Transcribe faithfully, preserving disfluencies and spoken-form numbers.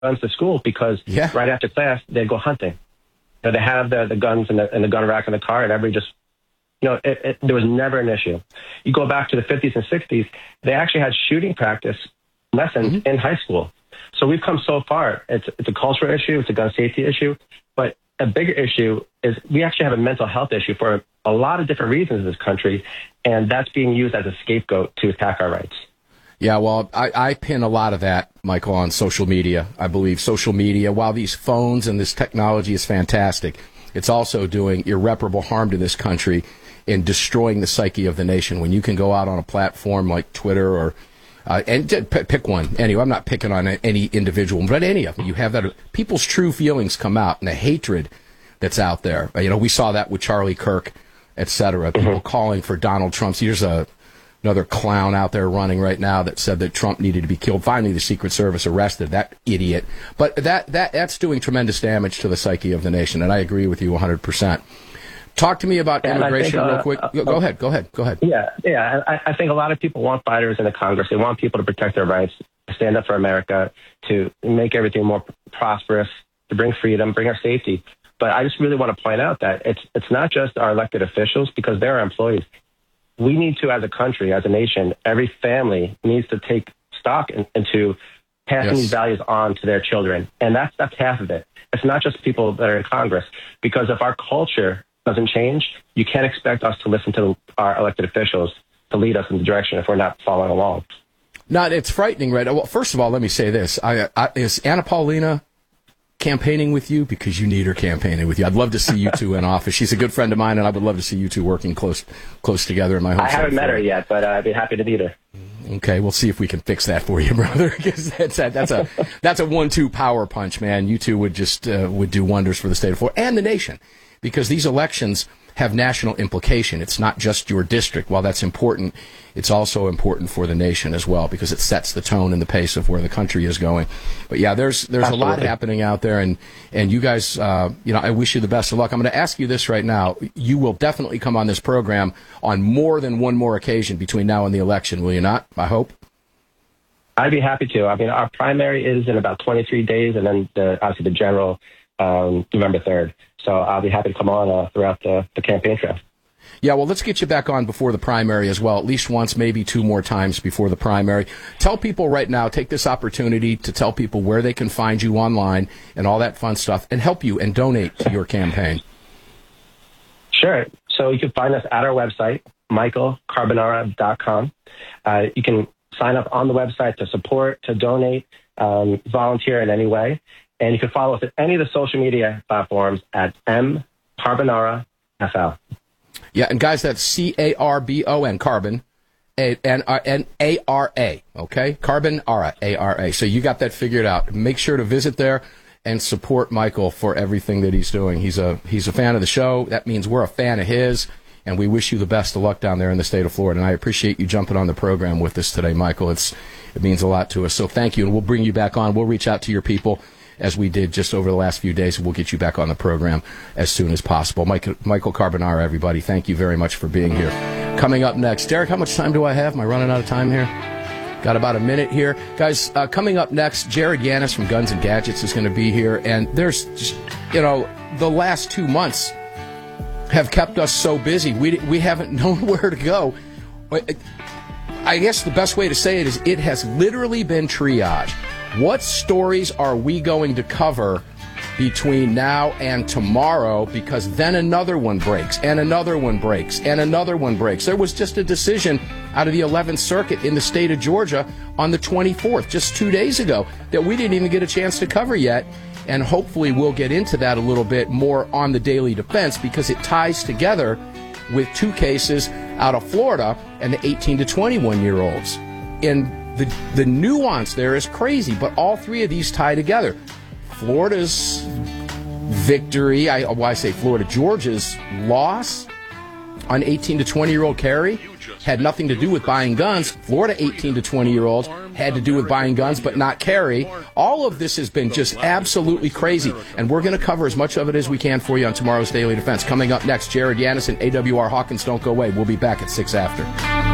guns to school because yeah. right after class, they'd go hunting. You know, they have the, the guns in the, in the gun rack in the car, and everybody just, you know, it, it, there was never an issue. You go back to the fifties and sixties, they actually had shooting practice lessons mm-hmm. in high school. So we've come so far. It's, it's a cultural issue. It's a gun safety issue. But a bigger issue is we actually have a mental health issue for a lot of different reasons in this country, and that's being used as a scapegoat to attack our rights. Yeah, well, I, I pin a lot of that, Michael, on social media. I believe social media, while these phones and this technology is fantastic, it's also doing irreparable harm to this country in destroying the psyche of the nation. When you can go out on a platform like Twitter or uh, and p- pick one. Anyway, I'm not picking on any individual, but any of them. You have that. People's true feelings come out, and the hatred that's out there. You know, we saw that with Charlie Kirk, et cetera. People mm-hmm. calling for Donald Trump. Here's a another clown out there running right now that said that Trump needed to be killed. Finally, the Secret Service arrested that idiot. But that, that that's doing tremendous damage to the psyche of the nation, and I agree with you one hundred percent. Talk to me about and immigration think, uh, real quick. Go, go ahead. Go ahead. Go ahead. Yeah, yeah. I, I think a lot of people want fighters in the Congress. They want people to protect their rights, to stand up for America, to make everything more prosperous, to bring freedom, bring our safety. But I just really want to point out that it's it's not just our elected officials, because they're our employees. We need to, as a country, as a nation, every family needs to take stock in, into passing yes. these values on to their children. And that's that's half of it. It's not just people that are in Congress, because if our culture doesn't change, you can't expect us to listen to our elected officials to lead us in the direction if we're not following along. No, it's frightening, right? Well, first of all, let me say this. I, I, is Anna Paulina campaigning with you? Because you need her campaigning with you. I'd love to see you two in office. She's a good friend of mine, and I would love to see you two working close close together in my home. I haven't met her yet, but uh, I'd be happy to meet her. Okay, we'll see if we can fix that for you, brother. Because that's a, that's a that's a one-two power punch, man. You two would just uh, would do wonders for the state of Florida and the nation, because these elections have national implication. It's not just your district. While that's important, it's also important for the nation as well, because it sets the tone and the pace of where the country is going. But yeah, there's there's Absolutely. a lot happening out there, and and you guys, uh, you know, I wish you the best of luck. I'm going to ask you this right now: you will definitely come on this program on more than one more occasion between now and the election, will you not? I hope. I'd be happy to. I mean, our primary is in about twenty-three days, and then the, obviously the general um, November third. So I'll be happy to come on uh, throughout the, the campaign trail. Yeah, well, let's get you back on before the primary as well, at least once, maybe two more times before the primary. Tell people right now, take this opportunity to tell people where they can find you online and all that fun stuff, and help you and donate to your campaign. Sure. So you can find us at our website, michael carbonara dot com. Uh, you can sign up on the website to support, to donate, um, volunteer in any way. And you can follow us at any of the social media platforms at M Carbonara F L. Yeah, and guys, that's C A R B O N, Carbon, and A R A, okay? Carbonara, A R A. So you got that figured out. Make sure to visit there and support Michael for everything that he's doing. He's a he's a fan of the show. That means we're a fan of his, and we wish you the best of luck down there in the state of Florida. And I appreciate you jumping on the program with us today, Michael. It's It means a lot to us. So thank you, and we'll bring you back on. We'll reach out to your people, as we did just over the last few days. We'll get you back on the program as soon as possible. Michael, Michael Carbonara, everybody, thank you very much for being here. Coming up next, Derek, how much time do I have? Am I running out of time here? Got about a minute here. Guys, uh, coming up next, Jared Yanis from Guns and Gadgets is going to be here. And there's, just, you know, the last two months have kept us so busy. We, we haven't known where to go. I guess the best way to say it is it has literally been triage. What stories are we going to cover between now and tomorrow? Because then another one breaks, and another one breaks, and another one breaks. There was just a decision out of the eleventh Circuit in the state of Georgia on the twenty-fourth, just two days ago, that we didn't even get a chance to cover yet. And hopefully we'll get into that a little bit more on the Daily Defense, because it ties together with two cases out of Florida and the eighteen to twenty-one-year-olds. In The, the nuance there is crazy, but all three of these tie together. Florida's victory, I, well, I say Florida, Georgia's loss on eighteen to twenty-year-old carry had nothing to do with buying guns. Florida eighteen to twenty-year-olds had to do with buying guns but not carry. All of this has been just absolutely crazy, and we're going to cover as much of it as we can for you on tomorrow's Daily Defense. Coming up next, Jared Yanis and A W R Hawkins. Don't go away. We'll be back at six after.